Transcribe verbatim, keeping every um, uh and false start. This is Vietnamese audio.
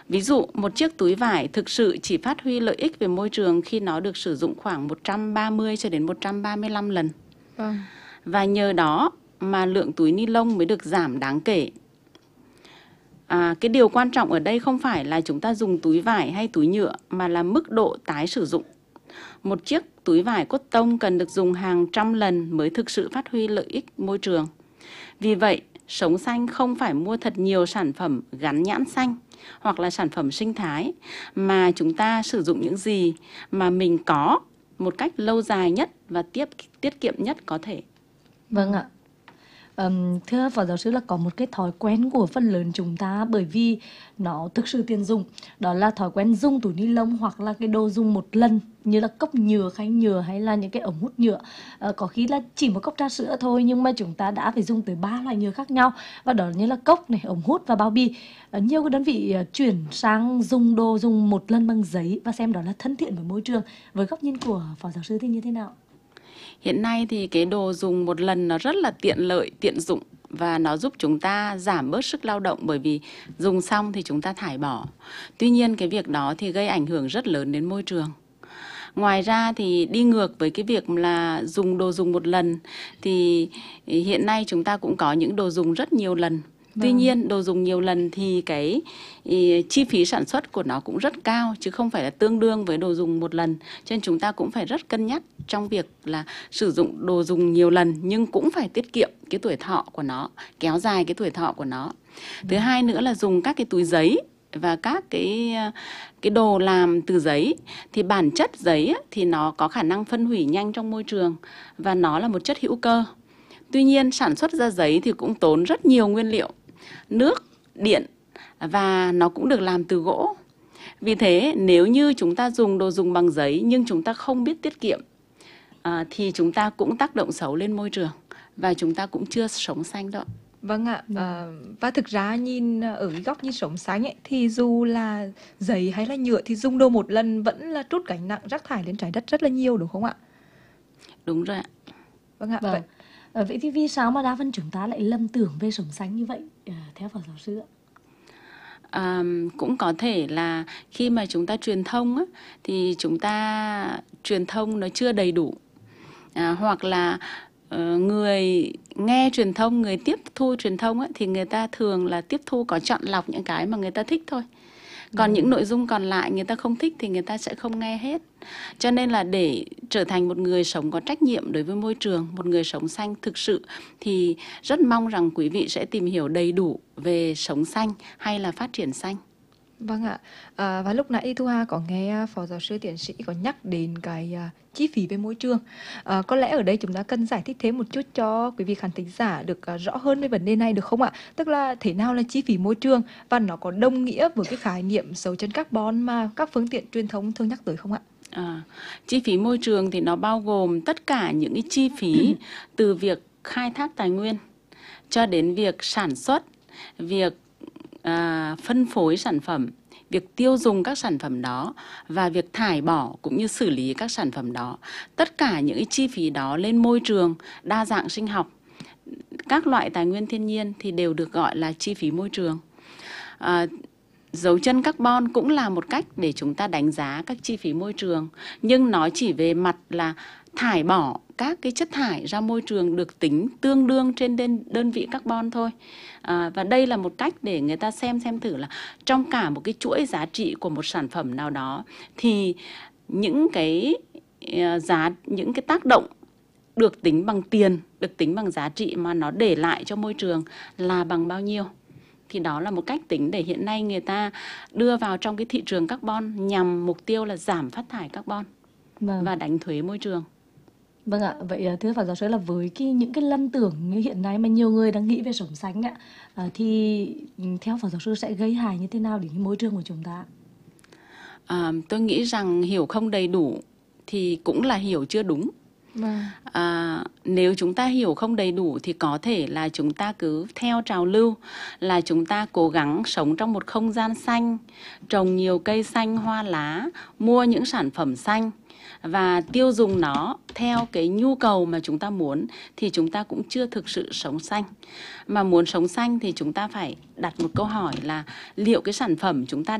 Ví dụ, một chiếc túi vải thực sự chỉ phát huy lợi ích về môi trường khi nó được sử dụng khoảng một trăm ba mươi cho đến một trăm ba mươi lăm lần. Vâng. Và nhờ đó mà lượng túi ni lông mới được giảm đáng kể. À, cái điều quan trọng ở đây không phải là chúng ta dùng túi vải hay túi nhựa, mà là mức độ tái sử dụng. Một chiếc túi vải cốt tông cần được dùng hàng trăm lần mới thực sự phát huy lợi ích môi trường. Vì vậy, Sống Xanh không phải mua thật nhiều sản phẩm gắn nhãn xanh hoặc là sản phẩm sinh thái, mà chúng ta sử dụng những gì mà mình có một cách lâu dài nhất và tiết, tiết kiệm nhất có thể. Vâng ạ. Um, thưa Phó Giáo sư, là có một cái thói quen của phần lớn chúng ta, bởi vì nó thực sự tiện dụng, đó là thói quen dùng túi ni lông hoặc là cái đồ dùng một lần như là cốc nhựa, khay nhựa hay là những cái ống hút nhựa. Uh, có khi là chỉ một cốc trà sữa thôi nhưng mà chúng ta đã phải dùng tới ba loại nhựa khác nhau, và đó như là cốc này, ống hút và bao bì. Uh, nhiều cái đơn vị uh, chuyển sang dùng đồ dùng một lần bằng giấy và xem đó là thân thiện với môi trường. Với góc nhìn của Phó Giáo sư thì như thế nào? Hiện nay thì cái đồ dùng một lần nó rất là tiện lợi, tiện dụng và nó giúp chúng ta giảm bớt sức lao động, bởi vì dùng xong thì chúng ta thải bỏ. Tuy nhiên cái việc đó thì gây ảnh hưởng rất lớn đến môi trường. Ngoài ra thì đi ngược với cái việc là dùng đồ dùng một lần thì hiện nay chúng ta cũng có những đồ dùng rất nhiều lần. Tuy Vâng. nhiên đồ dùng nhiều lần thì cái ý, chi phí sản xuất của nó cũng rất cao, chứ không phải là tương đương với đồ dùng một lần. Cho nên chúng ta cũng phải rất cân nhắc trong việc là sử dụng đồ dùng nhiều lần, nhưng cũng phải tiết kiệm cái tuổi thọ của nó, kéo dài cái tuổi thọ của nó. Thứ hai nữa là dùng các cái túi giấy và các cái cái đồ làm từ giấy, thì bản chất giấy thì nó có khả năng phân hủy nhanh trong môi trường và nó là một chất hữu cơ. Tuy nhiên sản xuất ra giấy thì cũng tốn rất nhiều nguyên liệu, nước, điện, và nó cũng được làm từ gỗ. Vì thế nếu như chúng ta dùng đồ dùng bằng giấy nhưng chúng ta không biết tiết kiệm à, thì chúng ta cũng tác động xấu lên môi trường và chúng ta cũng chưa sống xanh đó. Vâng ạ, à, và thực ra nhìn ở cái góc nhìn sống xanh ấy, thì dù là giấy hay là nhựa thì dùng đồ một lần vẫn là trút gánh nặng rác thải lên trái đất rất là nhiều, đúng không ạ? Đúng rồi ạ. Vâng ạ. Vâng. Vậy À, vậy thì vì sao mà đa phần chúng ta lại lầm tưởng về sống xanh như vậy, à, theo Phó Giáo sư ạ? À, cũng có thể là khi mà chúng ta truyền thông á, thì chúng ta truyền thông nó chưa đầy đủ, à, hoặc là uh, người nghe truyền thông, người tiếp thu truyền thông á, thì người ta thường là tiếp thu có chọn lọc những cái mà người ta thích thôi. Còn ừ. những nội dung còn lại người ta không thích thì người ta sẽ không nghe hết. Cho nên là để trở thành một người sống có trách nhiệm đối với môi trường, một người sống xanh thực sự, thì rất mong rằng quý vị sẽ tìm hiểu đầy đủ về sống xanh hay là phát triển xanh. Vâng ạ. À, và lúc nãy Thu Hà có nghe Phó Giáo sư Tiến sĩ có nhắc đến cái uh, chi phí về môi trường. À, có lẽ ở đây chúng ta cần giải thích thêm một chút cho quý vị khán thính giả được uh, rõ hơn về vấn đề này được không ạ? Tức là thế nào là chi phí môi trường và nó có đồng nghĩa với cái khái niệm dấu chân carbon mà các phương tiện truyền thông thường nhắc tới không ạ? À, chi phí môi trường thì nó bao gồm tất cả những cái chi phí từ việc khai thác tài nguyên cho đến việc sản xuất, việc à, phân phối sản phẩm, việc tiêu dùng các sản phẩm đó và việc thải bỏ cũng như xử lý các sản phẩm đó. Tất cả những cái chi phí đó lên môi trường, đa dạng sinh học, các loại tài nguyên thiên nhiên thì đều được gọi là chi phí môi trường. À, dấu chân carbon cũng là một cách để chúng ta đánh giá các chi phí môi trường, nhưng nó chỉ về mặt là thải bỏ các cái chất thải ra môi trường được tính tương đương trên đơn vị carbon thôi. À, và đây là một cách để người ta xem xem thử là trong cả một cái chuỗi giá trị của một sản phẩm nào đó thì những cái uh, giá, những cái tác động được tính bằng tiền, được tính bằng giá trị mà nó để lại cho môi trường là bằng bao nhiêu. Thì đó là một cách tính để hiện nay người ta đưa vào trong cái thị trường carbon nhằm mục tiêu là giảm phát thải carbon vâng. và đánh thuế môi trường. Vâng ạ, vậy thưa Phó Giáo sư là với cái, những cái lầm tưởng như hiện nay mà nhiều người đang nghĩ về sống xanh ạ, à, thì theo Phó Giáo sư sẽ gây hại như thế nào đến môi trường của chúng ta? À, tôi nghĩ rằng hiểu không đầy đủ thì cũng là hiểu chưa đúng. Vâng. À, nếu chúng ta hiểu không đầy đủ thì có thể là chúng ta cứ theo trào lưu, là chúng ta cố gắng sống trong một không gian xanh, trồng nhiều cây xanh, hoa lá, mua những sản phẩm xanh và tiêu dùng nó theo cái nhu cầu mà chúng ta muốn, thì chúng ta cũng chưa thực sự sống xanh. Mà muốn sống xanh thì chúng ta phải đặt một câu hỏi là liệu cái sản phẩm chúng ta